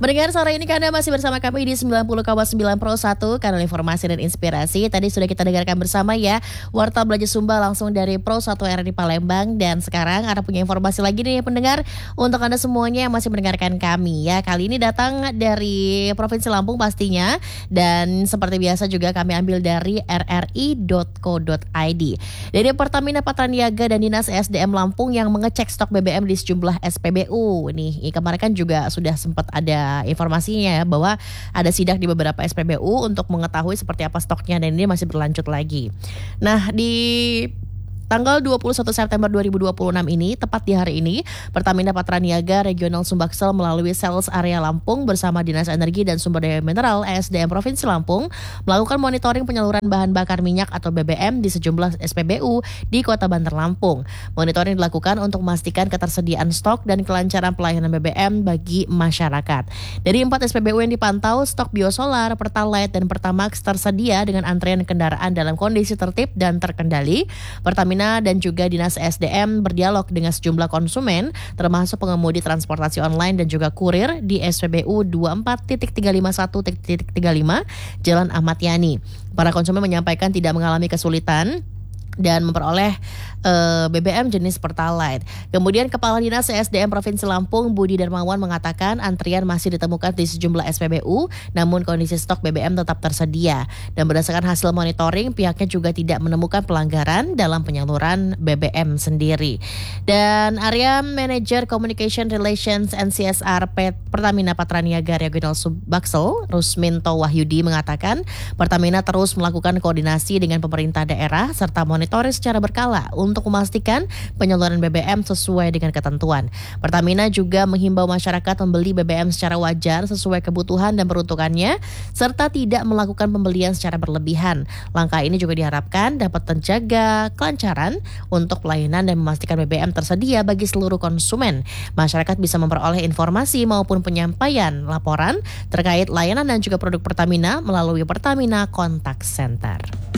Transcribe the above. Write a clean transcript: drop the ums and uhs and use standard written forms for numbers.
Mendengar sore ini Anda masih bersama kami di 90,9 Pro 1, kanal informasi dan inspirasi. Tadi sudah kita dengarkan bersama ya, Warta Belanja Sumba langsung dari Pro 1 RRI Palembang. Dan sekarang Anda punya informasi lagi nih pendengar untuk Anda semuanya yang masih mendengarkan kami ya. Kali ini datang dari Provinsi Lampung pastinya. Dan seperti biasa juga kami ambil dari rri.co.id. Dari Pertamina Patraniaga dan Dinas ESDM Lampung yang mengecek stok BBM di sejumlah SPBU. Nih kemarin kan juga sudah sempat ada informasinya ya bahwa ada sidak di beberapa SPBU untuk mengetahui seperti apa stoknya dan ini masih berlanjut lagi. Nah, di tanggal 21 September 2026 ini, tepat di hari ini, Pertamina Patraniaga Regional Sumbaksel melalui Sales Area Lampung bersama Dinas Energi dan Sumber Daya Mineral ESDM Provinsi Lampung melakukan monitoring penyaluran bahan bakar minyak atau BBM di sejumlah SPBU di Kota Bandar Lampung. Monitoring dilakukan untuk memastikan ketersediaan stok dan kelancaran pelayanan BBM bagi masyarakat. Dari 4 SPBU yang dipantau, stok biosolar, Pertalite, dan Pertamax tersedia dengan antrean kendaraan dalam kondisi tertib dan terkendali. Pertamina dan juga Dinas SDM berdialog dengan sejumlah konsumen termasuk pengemudi transportasi online dan juga kurir di SPBU 24.351.35 Jalan Ahmad Yani. Para konsumen menyampaikan tidak mengalami kesulitan dan memperoleh BBM jenis Pertalite. Kemudian Kepala Dinas ESDM Provinsi Lampung Budi Darmawan mengatakan antrian masih ditemukan di sejumlah SPBU, namun kondisi stok BBM tetap tersedia. Dan berdasarkan hasil monitoring, pihaknya juga tidak menemukan pelanggaran dalam penyaluran BBM sendiri. Dan Area Manager Communication Relations and CSR Pertamina Patraniaga Regional Sumbaksel, Rusminto Wahyudi mengatakan Pertamina terus melakukan koordinasi dengan pemerintah daerah serta monitoring secara berkala untuk memastikan penyaluran BBM sesuai dengan ketentuan. Pertamina juga menghimbau masyarakat membeli BBM secara wajar sesuai kebutuhan dan peruntukannya, serta tidak melakukan pembelian secara berlebihan. Langkah ini juga diharapkan dapat menjaga kelancaran untuk pelayanan dan memastikan BBM tersedia bagi seluruh konsumen. Masyarakat bisa memperoleh informasi maupun penyampaian laporan terkait layanan dan juga produk Pertamina melalui Pertamina Contact Center.